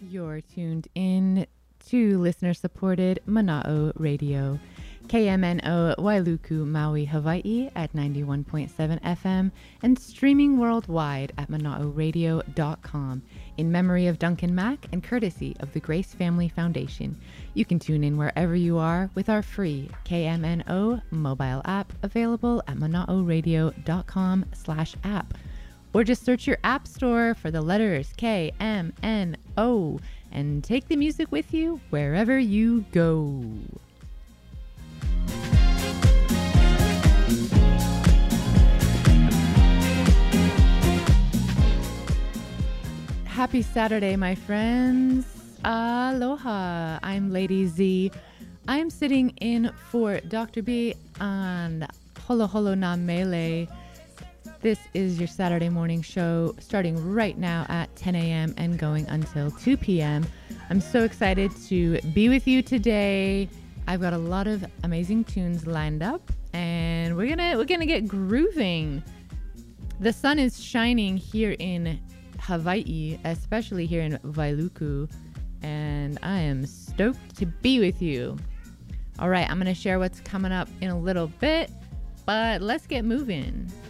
You're tuned in to listener-supported Mana'o Radio, KMNO Wailuku, Maui, Hawaii at 91.7 FM and streaming worldwide at mana'oradio.com in memory of Duncan Mack and courtesy of the Grace Family Foundation. You can tune in wherever you are with our free KMNO mobile app available at mana'oradio.com/app. Or just search your app store for the letters KMNO and take the music with you wherever you go. Happy Saturday, my friends. Aloha. I'm Lady Z. I'm sitting in for Dr. B on Holo Holo Na Mele. This is your Saturday morning show starting right now at 10 a.m. and going until 2 p.m. I'm so excited to be with you today. I've got a lot of amazing tunes lined up and we're gonna get grooving. The sun is shining here in Hawaii, especially here in Wailuku, and I am stoked to be with you. All right, I'm gonna share what's coming up in a little bit, but let's get moving.